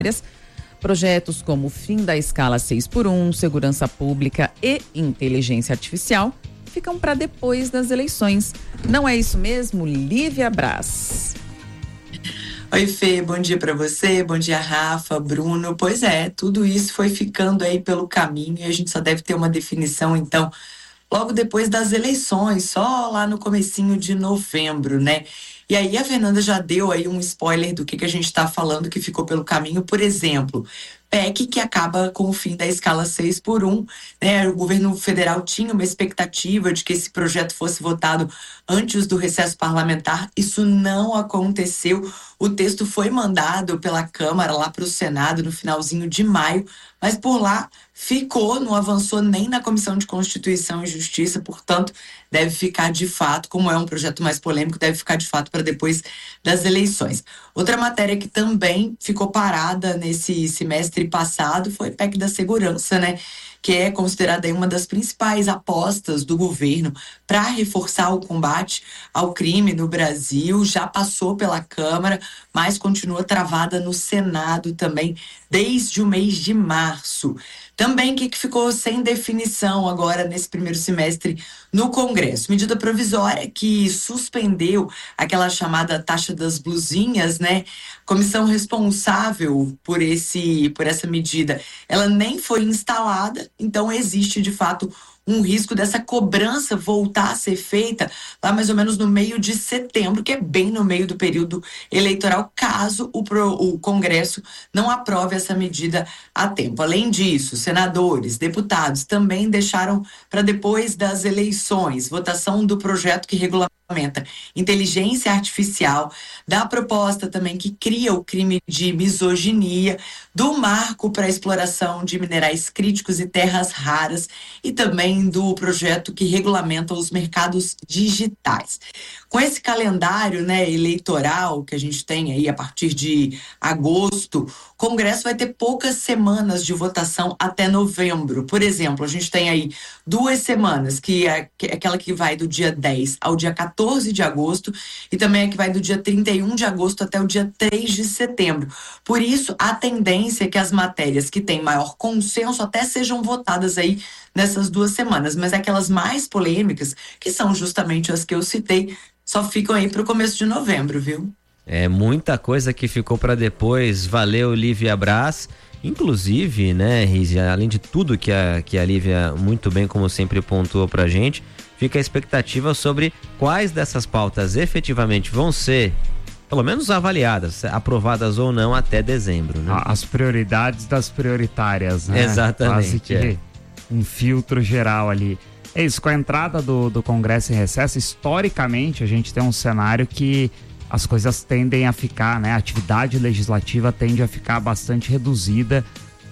Projetos como o fim da escala 6x1, segurança pública e inteligência artificial ficam para depois das eleições. Não é isso mesmo, Lívia Braz? Oi, Fê, bom dia para você, bom dia, Rafa, Bruno. Pois é, tudo isso foi ficando aí pelo caminho e a gente só deve ter uma definição, então, logo depois das eleições, só lá no comecinho de novembro, né? E aí a Fernanda já deu aí um spoiler do que a gente está falando que ficou pelo caminho. Por exemplo, PEC que acaba com o fim da escala 6x1, né? O governo federal tinha uma expectativa de que esse projeto fosse votado antes do recesso parlamentar. Isso não aconteceu. O texto foi mandado pela Câmara lá para o Senado no finalzinho de maio, mas por lá ficou, não avançou nem na Comissão de Constituição e Justiça, portanto, deve ficar de fato, como é um projeto mais polêmico, deve ficar de fato para depois das eleições. Outra matéria que também ficou parada nesse semestre passado foi a PEC da Segurança, né? Que é considerada aí uma das principais apostas do governo para reforçar o combate ao crime no Brasil. Já passou pela Câmara, mas continua travada no Senado também desde o mês de março. Também o que ficou sem definição agora nesse primeiro semestre no Congresso? Medida provisória que suspendeu aquela chamada taxa das blusinhas, né? Comissão responsável por essa medida, ela nem foi instalada, então existe de fato um risco dessa cobrança voltar a ser feita lá mais ou menos no meio de setembro, que é bem no meio do período eleitoral, caso o Congresso não aprove essa medida a tempo. Além disso, senadores, deputados também deixaram para depois das eleições votação do projeto que regulamenta inteligência artificial, da proposta também que cria o crime de misoginia, do marco para a exploração de minerais críticos e terras raras e também do projeto que regulamenta os mercados digitais. Com esse calendário, né, eleitoral que a gente tem aí a partir de agosto, o Congresso vai ter poucas semanas de votação até novembro. Por exemplo, a gente tem aí 2 semanas, que é aquela que vai do dia 10 ao dia 14 de agosto e também a que vai do dia 31 de agosto até o dia 3 de setembro. Por isso, a tendência é que as matérias que têm maior consenso até sejam votadas aí nessas 2 semanas, mas aquelas mais polêmicas, que são justamente as que eu citei, só ficam aí para o começo de novembro, viu? É muita coisa que ficou para depois. Valeu, Lívia Braz. Inclusive, né, Rizi, além de tudo que a Lívia muito bem, como sempre, pontuou pra gente, fica a expectativa sobre quais dessas pautas efetivamente vão ser, pelo menos avaliadas, aprovadas ou não até dezembro, né? As prioridades das prioritárias, né? Exatamente. Quase que um filtro geral ali. É isso, com a entrada do Congresso em recesso, historicamente a gente tem um cenário que as coisas tendem a ficar, né? A atividade legislativa tende a ficar bastante reduzida,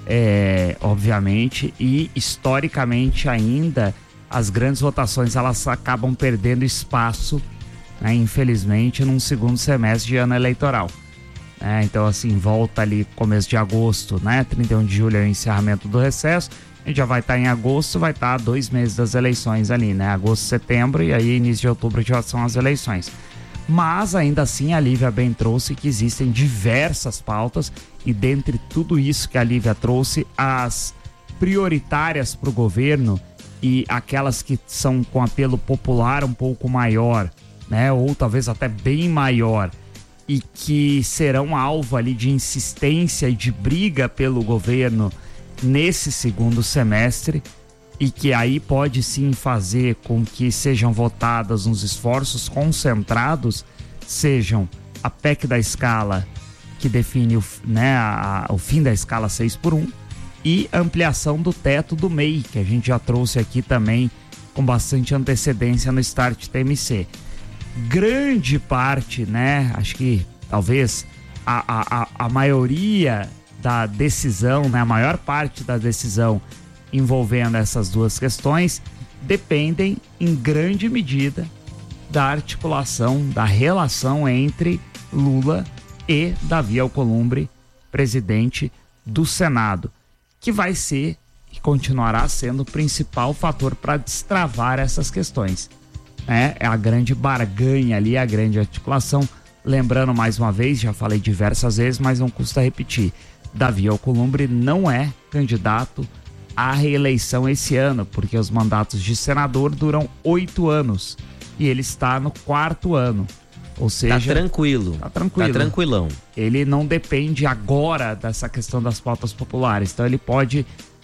obviamente, e historicamente ainda as grandes votações elas acabam perdendo espaço, né, infelizmente, num segundo semestre de ano eleitoral. Então, assim, volta ali começo de agosto, né? 31 de julho é o encerramento do recesso. A gente já vai estar em agosto, vai estar 2 meses das eleições ali, né? Agosto, setembro e aí início de outubro já são as eleições. Mas ainda assim a Lívia bem trouxe que existem diversas pautas e dentre tudo isso que a Lívia trouxe, as prioritárias para o governo e aquelas que são com apelo popular um pouco maior, né? Ou talvez até bem maior e que serão alvo ali de insistência e de briga pelo governo nesse segundo semestre e que aí pode sim fazer com que sejam votadas uns esforços concentrados, sejam a PEC da escala, que define o fim da escala 6x1, e ampliação do teto do MEI, que a gente já trouxe aqui também com bastante antecedência no Start TMC. Grande parte, né, acho que talvez a maioria da decisão, né, a maior parte da decisão envolvendo essas duas questões dependem em grande medida da articulação, da relação entre Lula e Davi Alcolumbre, presidente do Senado, que vai ser e continuará sendo o principal fator para destravar essas questões. É a grande barganha ali, a grande articulação. Lembrando mais uma vez, já falei diversas vezes, mas não custa repetir, Davi Alcolumbre não é candidato à reeleição esse ano, porque os mandatos de senador duram 8 anos e ele está no 4º ano. Ou seja, tá tranquilo. Tá tranquilão. Ele não depende agora dessa questão das pautas populares. Então ele pode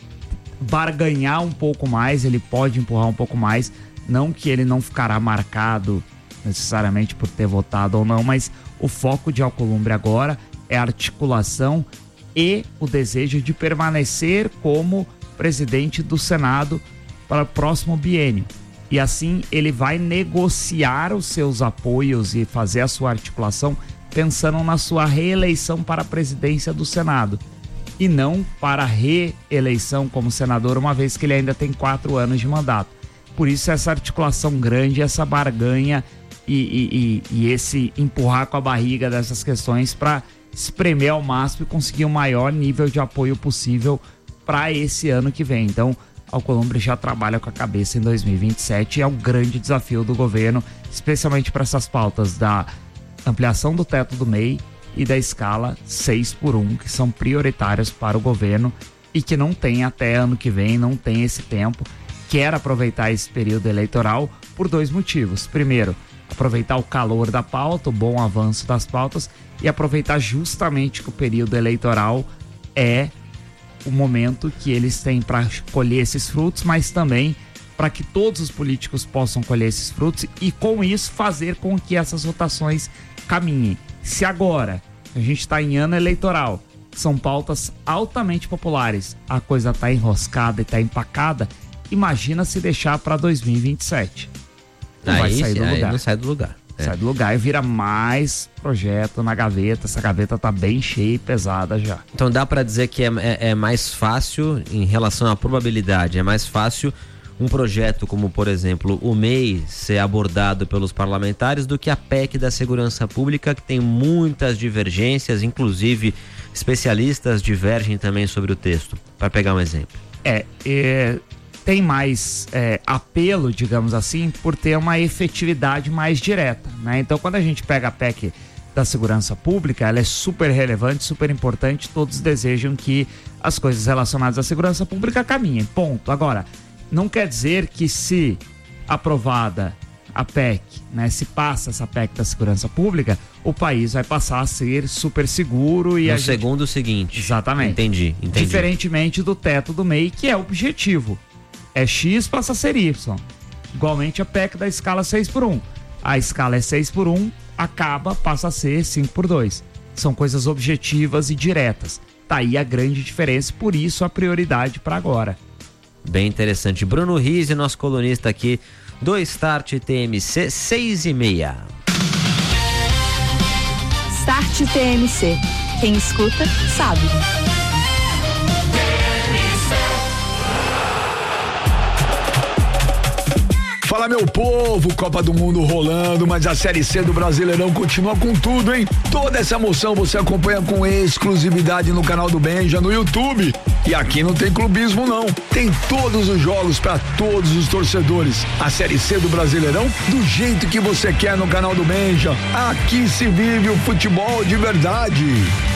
barganhar um pouco mais, ele pode empurrar um pouco mais. Não que ele não ficará marcado necessariamente por ter votado ou não, mas o foco de Alcolumbre agora é a articulação e o desejo de permanecer como presidente do Senado para o próximo biênio. E assim ele vai negociar os seus apoios e fazer a sua articulação pensando na sua reeleição para a presidência do Senado. E não para a reeleição como senador, uma vez que ele ainda tem 4 anos de mandato. Por isso essa articulação grande, essa barganha e esse empurrar com a barriga dessas questões para espremer ao máximo e conseguir o maior nível de apoio possível para esse ano que vem. Então, Alcolumbre já trabalha com a cabeça em 2027 e é um grande desafio do governo, especialmente para essas pautas da ampliação do teto do MEI e da escala 6x1, que são prioritárias para o governo e que não tem até ano que vem, não tem esse tempo. Quer aproveitar esse período eleitoral por 2 motivos. Primeiro, aproveitar o calor da pauta, o bom avanço das pautas e aproveitar justamente que o período eleitoral é o momento que eles têm para colher esses frutos, mas também para que todos os políticos possam colher esses frutos e com isso fazer com que essas votações caminhem. Se agora a gente está em ano eleitoral, são pautas altamente populares, a coisa está enroscada e está empacada, imagina se deixar para 2027. Não vai sair do lugar. Não sai do lugar. Sai do lugar e vira mais projeto na gaveta. Essa gaveta tá bem cheia e pesada já. Então dá para dizer que é mais fácil, em relação à probabilidade, é mais fácil um projeto como, por exemplo, o MEI ser abordado pelos parlamentares do que a PEC da Segurança Pública, que tem muitas divergências, inclusive especialistas divergem também sobre o texto, para pegar um exemplo. Tem mais apelo, digamos assim, por ter uma efetividade mais direta, né? Então, quando a gente pega a PEC da Segurança Pública, ela é super relevante, super importante, todos desejam que as coisas relacionadas à segurança pública caminhem, ponto. Agora, não quer dizer que se aprovada a PEC, né, se passa essa PEC da Segurança Pública, o país vai passar a ser super seguro e no segundo seguinte. Exatamente. Entendi. Diferentemente do teto do MEI, que é o objetivo. É X, passa a ser Y. Igualmente a PEC da escala 6x1. A escala é 6x1, passa a ser 5x2. São coisas objetivas e diretas. Tá aí a grande diferença, por isso a prioridade para agora. Bem interessante. Bruno Rizzi, nosso colunista aqui do Start TMC, 6h30. Start TMC. Quem escuta, sabe. Fala, meu povo, Copa do Mundo rolando, mas a Série C do Brasileirão continua com tudo, hein? Toda essa emoção você acompanha com exclusividade no canal do Benja, no YouTube. E aqui não tem clubismo, não. Tem todos os jogos para todos os torcedores. A Série C do Brasileirão do jeito que você quer no canal do Benja. Aqui se vive o futebol de verdade.